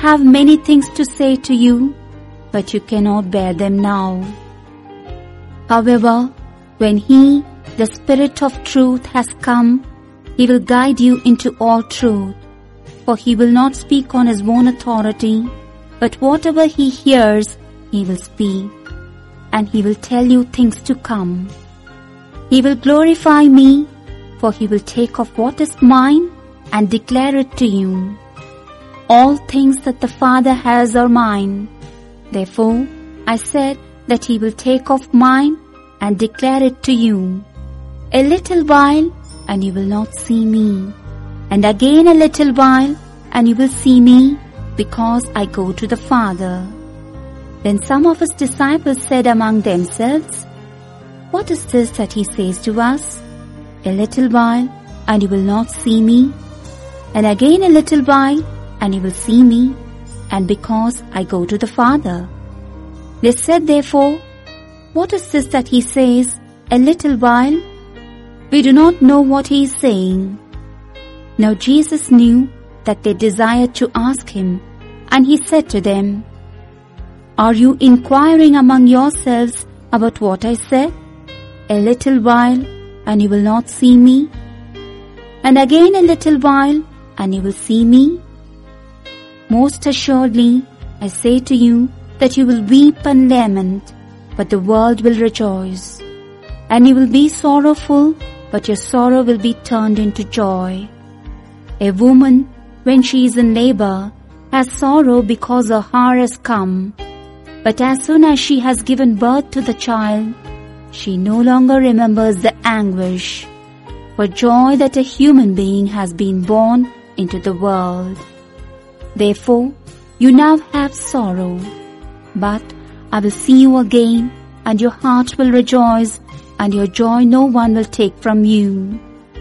have many things to say to you, but you cannot bear them now. However, when He, the Spirit of truth, has come, He will guide you into all truth. For He will not speak on His own authority, but whatever He hears, He will speak, and He will tell you things to come. He will glorify me, for He will take of what is mine and declare it to you. All things that the Father has are mine. Therefore, I said that He will take of mine and declare it to you. A little while, and you will not see me. And again a little while, and you will see me, because I go to the Father. Then some of His disciples said among themselves, What is this that He says to us? A little while, and you will not see me. And again a little while, and you will see me, and because I go to the Father. They said therefore, What is this that He says, a little while? We do not know what He is saying. Now Jesus knew that they desired to ask Him, and He said to them, Are you inquiring among yourselves about what I said? A little while, and you will not see me. And again a little while, and you will see me. Most assuredly, I say to you that you will weep and lament, but the world will rejoice. And you will be sorrowful, but your sorrow will be turned into joy. A woman, when she is in labor, has sorrow because her hour has come. But as soon as she has given birth to the child, she no longer remembers the anguish, for joy that a human being has been born into the world. Therefore, you now have sorrow, but I will see you again, and your heart will rejoice, and your joy no one will take from you.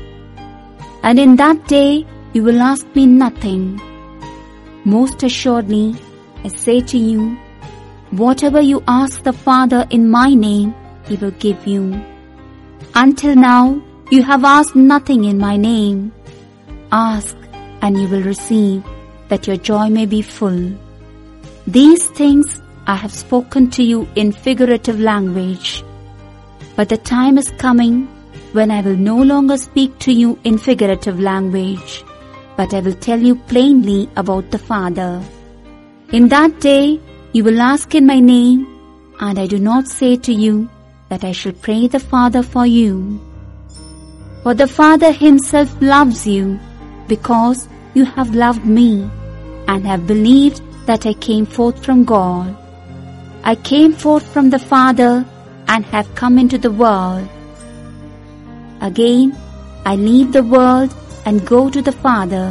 And in that day you will ask me nothing. Most assuredly, I say to you, whatever you ask the Father in my name, He will give you. Until now, you have asked nothing in my name. Ask, and you will receive, that your joy may be full. These things I have spoken to you in figurative language. But the time is coming when I will no longer speak to you in figurative language, but I will tell you plainly about the Father. In that day you will ask in my name, and I do not say to you that I shall pray the Father for you. For the Father Himself loves you, because you have loved me, and have believed that I came forth from God. I came forth from the Father, and have come into the world. Again, I leave the world and go to the Father.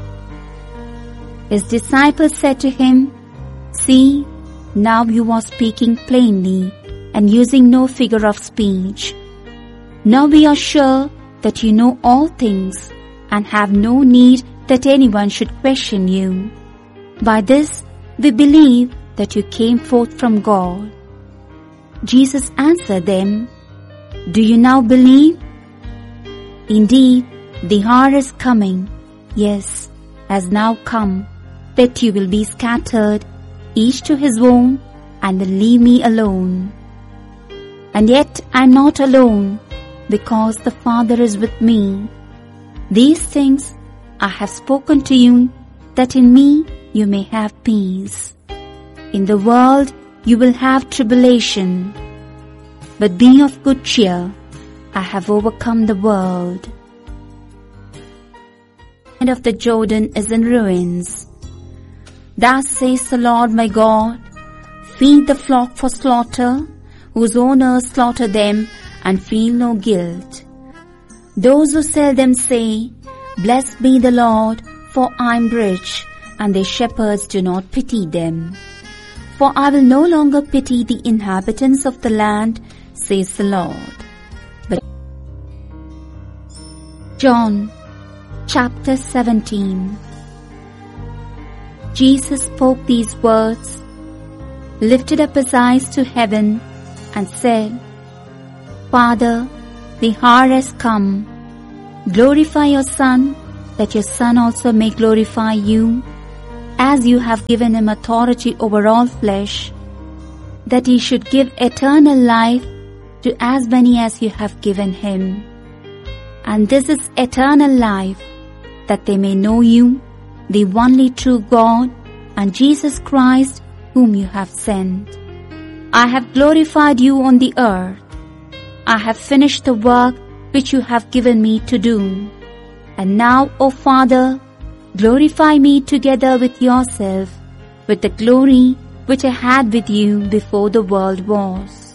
His disciples said to Him, See, now you are speaking plainly, and using no figure of speech. Now we are sure that you know all things, and have no need that anyone should question you. By this we believe that you came forth from God. Jesus answered them, Do you now believe? Indeed, the hour is coming, yes, has now come, that you will be scattered, each to his own, and will leave me alone. And yet I am not alone, because the Father is with me. These things I have spoken to you, that in me you may have peace. In the world you will have tribulation, but be of good cheer, I have overcome the world. The land of the Jordan is in ruins. Thus says the Lord my God, Feed the flock for slaughter, whose owners slaughter them and feel no guilt. Those who sell them say, Blessed be the Lord, for I am rich, and their shepherds do not pity them. For I will no longer pity the inhabitants of the land, says the Lord. But John chapter 17. Jesus spoke these words, lifted up his eyes to heaven, and said, Father, the hour has come. Glorify your Son, that your Son also may glorify you, as you have given him authority over all flesh, that he should give eternal life to as many as you have given him. And this is eternal life, that they may know you, the only true God, and Jesus Christ, whom you have sent. I have glorified you on the earth. I have finished the work which you have given me to do. And now, O Father, glorify me together with yourself, with the glory which I had with you before the world was.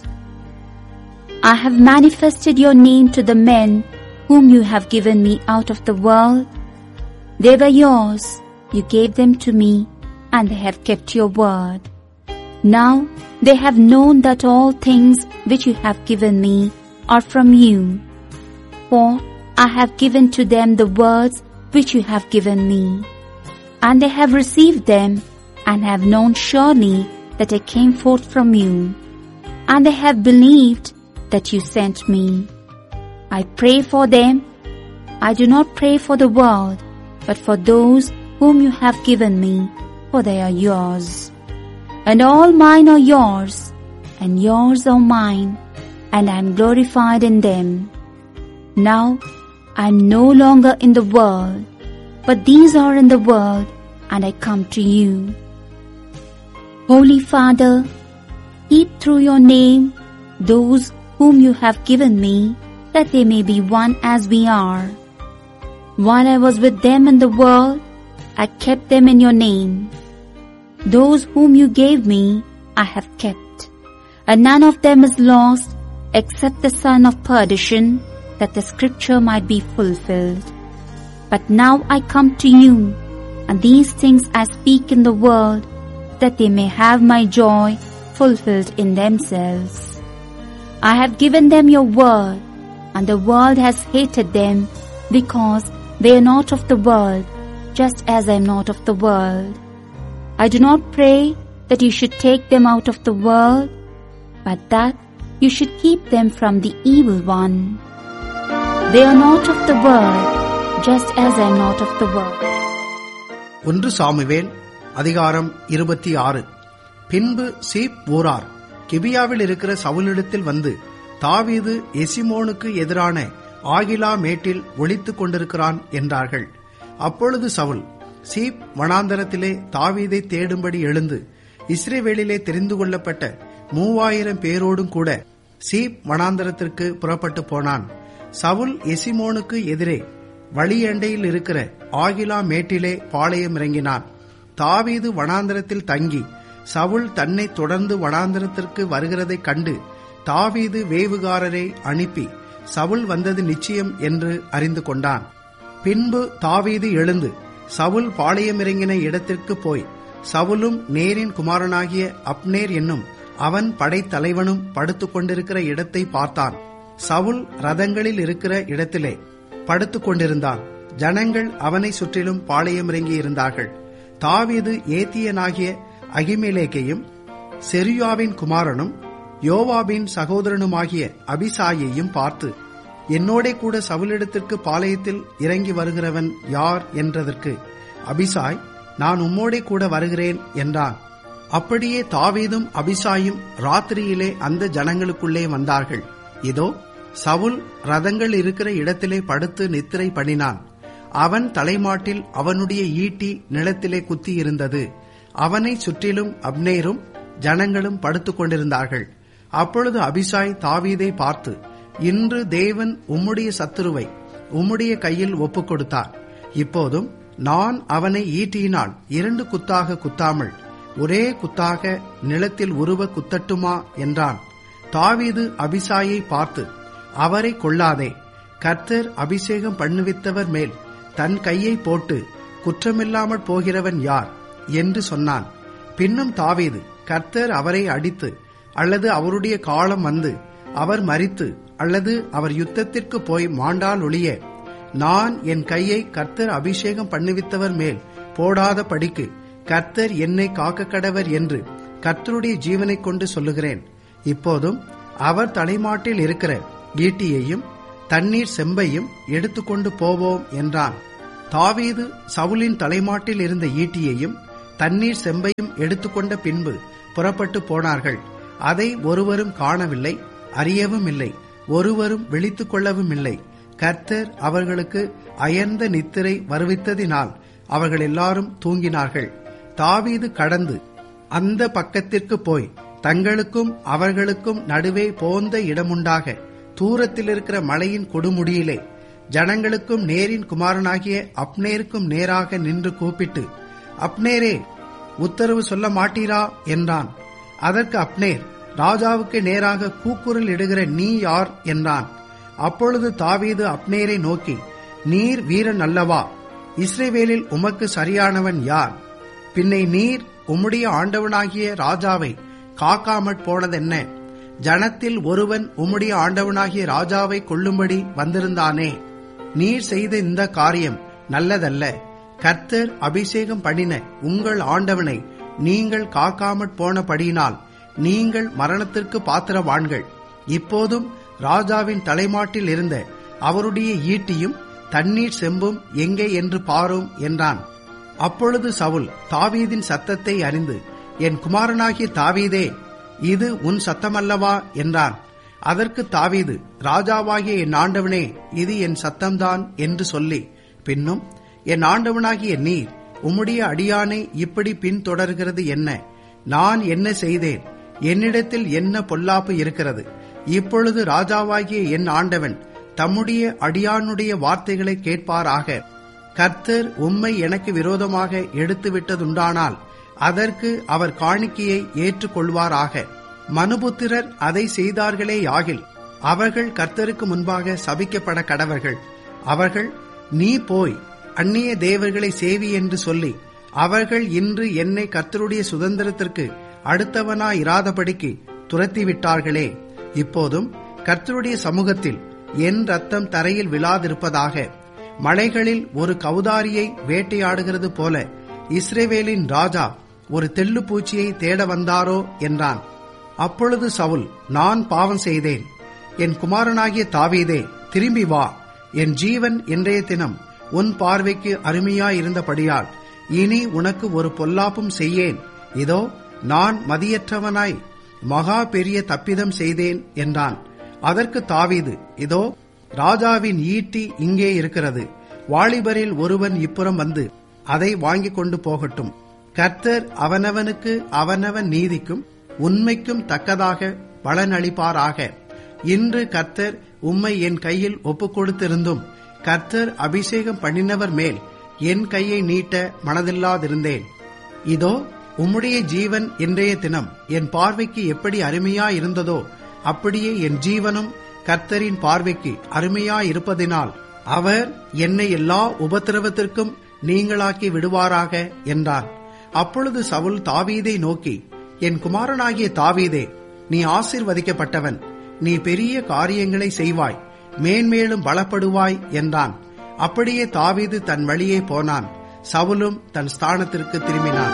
I have manifested your name to the men whom you have given me out of the world. They were yours, you gave them to me, and they have kept your word. Now they have known that all things which you have given me are from you. For I have given to them the words which you have given me. And they have received them, and have known surely that I came forth from you. And they have believed that you sent me. I pray for them. I do not pray for the world, but for those whom you have given me, for they are yours. And all mine are yours, and yours are mine, and I am glorified in them. Now I am no longer in the world, but these are in the world, and I come to you. Holy Father, keep through your name those whom you have given me, that they may be one as we are. While I was with them in the world, I kept them in your name. Those whom you gave me, I have kept, and none of them is lost except the son of perdition, that the scripture might be fulfilled. But now I come to you, and these things I speak in the world, that they may have my joy fulfilled in themselves. I have given them your word, and the world has hated them, because they are not of the world, just as I am not of the world. I do not pray that you should take them out of the world, but that you should keep them from the evil one. They are not of the world, just as I am not of the world. 1 Samuel அதிகாரம் 26. பின்பு cheap ஊரார் கிபியாவில் இருக்கிற சவுலிடத்தில் வந்து, தாவீது எசிமோனுக்கு எதிரான ஆகிலா மேட்டில் ஒளித்துக் கொண்டிருக்கிறான் என்றார்கள். அப்பொழுது சவுல் சீப் வனாந்தரத்திலே தாவீதை தேடும்படி எழுந்து, இஸ்ரவேலிலே தெரிந்து கொள்ளப்பட்ட 3000 பேரோடும் கூட சீப் வனாந்தரத்திற்கு புறப்பட்டு போனான். சவுல் எசிமோனுக்கு எதிரே வழியண்டையில் இருக்கிற ஆகிலா மேட்டிலே பாளையம் இறங்கினான். தாவீது வனாந்தரத்தில் தங்கி சவுல் தன்னை தொடர்ந்து வனாந்தரத்திற்கு வருகிறதைக் கண்டு தாவீது வேவுகாரரை அனுப்பி சவுல் வந்தது நிச்சயம் என்று அறிந்து கொண்டான். பின்பு தாவீது எழுந்து சவுல் பாளையம் இறங்கின இடத்திற்கு போய் சவுலும் நேரின் குமாரனாகிய அப்னேர் என்னும் அவன் படைத்தலைவனும் படுத்துக் கொண்டிருக்கிற இடத்தை பார்த்தான். சவுல் ரதங்களில் இருக்கிற இடத்திலே படுத்துக் கொண்டிருந்தான். ஜனங்கள் அவனை சுற்றிலும் பாளையம் இறங்கி இருந்தார்கள். தாவீது ஏத்தியனாகிய அகிமெலேக்கையும் செருயாவின் குமாரனும் யோவாபின் சகோதரனுமாகிய அபிசாயையும் பார்த்து, என்னோடே கூட சவுலிடத்திற்கு பாளையத்தில் இறங்கி வருகிறவன் யார் என்றதற்கு அபிசாய், நான் உம்மோடே கூட வருகிறேன் என்றான். அப்படியே தாவீதும் அபிசாயும் ராத்திரியிலே அந்த ஜனங்களுக்குள்ளே வந்தார்கள். இதோ சவுல் ரதங்கள் இருக்கிற இடத்திலே படுத்து நித்திரை பண்ணினான். அவன் தலைமாட்டில் அவனுடைய ஈட்டி நிலத்திலே குத்தி இருந்தது. அவனை சுற்றிலும் அப்னேரும் ஜனங்களும் படுத்துக் கொண்டிருந்தார்கள். அப்பொழுது அபிசாய் தாவீதை பார்த்து, இன்று தேவன் உம்முடைய சத்துருவை உம்முடைய கையில் ஒப்புக் கொடுத்தார். இப்போதும் நான் அவனை ஈட்டியினால் 2 குத்தாக குத்தாமல் ஒரே குத்தாக நிலத்தில் உருவ குத்தட்டுமா என்றான். தாவீது அபிசாயை பார்த்து, அவரை கொல்லாதே, கர்த்தர் அபிஷேகம் பண்ணுவித்தவர் மேல் தன் கையை போட்டு குற்றமில்லாமல் போகிறவன் யார் என்று சொன்னான். பின்னும் தாவீது, கர்த்தர் அவரை அடித்து அல்லது அவருடைய காலம் வந்து அவர் மரித்து அல்லது அவர் யுத்தத்திற்கு போய் மாண்டால் ஒழிய, நான் என் கையை கர்த்தர் அபிஷேகம் பண்ணுவித்தவர் மேல் போடாத படிக்கு கர்த்தர் என்னை காக்க கடவர் என்று கர்த்தருடைய ஜீவனை கொண்டு சொல்லுகிறேன். இப்போதும் அவர் தலைமாட்டில் இருக்கிற ஈட்டியையும் தண்ணீர் செம்பையும் எடுத்துக்கொண்டு போவோம் என்றான். தாவீது சவுலின் தலைமாட்டில் இருந்த ஈட்டியையும் தண்ணீர் செம்பையும் எடுத்துக்கொண்ட பின்பு புறப்பட்டு போனார்கள். அதை ஒருவரும் காணவில்லை, அறியவும் இல்லை, ஒருவரும் விழித்துக் கொள்ளவும் இல்லை. கர்த்தர் அவர்களுக்கு அயர்ந்த நித்திரை வருவித்ததினால் அவர்கள் எல்லாரும் தூங்கினார்கள். தாவீது கடந்து அந்த பக்கத்திற்கு போய் தங்களுக்கும் அவர்களுக்கும் நடுவே போந்த இடமுண்டாக தூரத்தில் இருக்கிற மலையின் கொடுமுடியிலே ஜனங்களுக்கும் நேரின் குமாரனாகிய அப்னேருக்கும் நேராக நின்று கூப்பிட்டு, அப்னேரே, உத்தரவு சொல்ல மாட்டீரா என்றான். அதற்கு அப்னேர், ராஜாவுக்கு நேராக கூக்குரல் இடுகிற நீ யார் என்றான். அப்பொழுது தாவீது அப்னேரை நோக்கி, நீர் வீரன் அல்லவா? இஸ்ரவேலில் உமக்கு சரியானவன் யார்? பின்னை நீர் உம்முடைய ஆண்டவனாகிய ராஜாவை காக்காமற் போனதென்ன? ஜனத்தில் ஒருவன் உம்முடைய ஆண்டவனாகிய ராஜாவை கொல்லும்படி வந்திருந்தானே. நீர் செய்த இந்த காரியம் நல்லதல்ல. கர்த்தர் அபிஷேகம் பண்ணின உங்கள் ஆண்டவனை நீங்கள் காக்காமற் போனபடியினால் நீங்கள் மரணத்திற்கு பாத்திரவான்கள். இப்போதும் ராஜாவின் தலைமாட்டில் இருந்த அவருடைய ஈட்டியும் தண்ணீர் செம்பும் எங்கே என்று பாரும் என்றான். அப்பொழுது சவுல் தாவீதின் சத்தத்தை அறிந்து, என் குமாரனாகிய தாவீதே, இது உன் சத்தமல்லவா என்றான். அதற்கு தாவீது, ராஜாவாகிய என் ஆண்டவனே, இது என் சத்தம்தான் என்று சொல்லி, பின்னும், என் ஆண்டவனாகிய நீர் உம்முடைய அடியானை இப்படி பின்தொடர்கிறது என்ன? நான் என்ன செய்தேன்? என்னிடத்தில் என்ன பொல்லாப்பு இருக்கிறது? இப்பொழுது ராஜாவாகிய என் ஆண்டவன் தம்முடைய அடியானுடைய வார்த்தைகளை கேட்பாராக. கர்த்தர் உம்மை எனக்கு விரோதமாக எடுத்துவிட்டதுண்டானால் அதற்கு அவர் காணிக்கையை ஏற்றுக்கொள்வாராக. மனுபுத்திரர் அதை செய்தார்களேயாகில் அவர்கள் கர்த்தருக்கு முன்பாக சபிக்கப்பட கடவர்கள். அவர்கள், நீ போய் அந்நிய தேவர்களை சேவி என்று சொல்லி அவர்கள் இன்று என்னை கர்த்தருடைய சுதந்திரத்திற்கு அடுத்தவனாயிராதபடிக்கு துரத்திவிட்டார்களே. இப்போதும் கர்த்தருடைய சமூகத்தில் என் ரத்தம் தரையில் விழாதிருப்பதாக. மலைகளில் ஒரு கவுதாரியை வேட்டையாடுகிறது போல இஸ்ரவேலின் ராஜா ஒரு தெள்ளுப்பூச்சியை தேட வந்தாரோ என்றான். அப்பொழுது சவுல், நான் பாவம் செய்தேன். என் குமாரனாகிய தாவீதே, திரும்பி வா. என் ஜீவன் இன்றைய தினம் உன் பார்வைக்கு அருமையாயிருந்தபடியால் இனி உனக்கு ஒரு பொல்லாப்பும் செய்யேன். இதோ நான் மதியற்றவனாய் மகா பெரிய தப்பிதம் செய்தேன் என்றான். அதற்கு தாவீது, இதோ ராஜாவின் ஈட்டி இங்கே இருக்கிறது. வாலிபரில் ஒருவன் இப்புறம் வந்து அதை வாங்கிக் கொண்டு போகட்டும். கர்த்தர் அவனவனுக்கு அவனவன் நீதிக்கும் உண்மைக்கும் தக்கதாக பலனளிப்பாராக. இன்று கர்த்தர் உம்மை என் கையில் ஒப்புக் கொடுத்திருந்தும் கர்த்தர் அபிஷேகம் பண்ணினவர் மேல் என் கையை நீட்ட மனதில்லாதிருந்தேன். இதோ உம்முடைய ஜீவன் இன்றைய தினம் என் பார்வைக்கு எப்படி அருமையாயிருந்ததோ அப்படியே என் ஜீவனும் கர்த்தரின் பார்வைக்கு அருமையாயிருப்பதினால் அவர் என்னை எல்லா உபத்திரவத்திற்கும் நீங்களாக்கி விடுவாராக என்றான். அப்பொழுது சவுல் தாவீதை நோக்கி, என் குமாரனாகிய தாவீதே, நீ ஆசீர்வதிக்கப்பட்டவன். நீ பெரிய காரியங்களை செய்வாய், மேன்மேலும் பலப்படுவாய் என்றான். அப்படியே தாவீது தன் வழியே போனான். சவுலும் தன் ஸ்தானத்திற்கு திரும்பினான்.